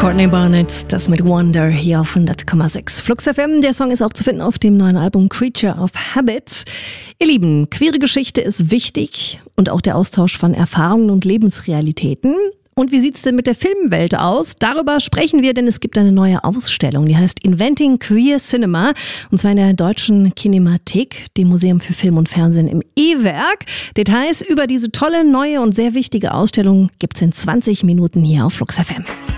Courtney Barnett, das mit Wonder hier auf 100,6 Flux FM. Der Song ist auch zu finden auf dem neuen Album Creature of Habits. Ihr Lieben, queere Geschichte ist wichtig und auch der Austausch von Erfahrungen und Lebensrealitäten. Und wie sieht's denn mit der Filmwelt aus? Darüber sprechen wir, denn es gibt eine neue Ausstellung, die heißt Inventing Queer Cinema, und zwar in der Deutschen Kinemathek, dem Museum für Film und Fernsehen im E-Werk. Details über diese tolle, neue und sehr wichtige Ausstellung gibt's in 20 Minuten hier auf Flux FM.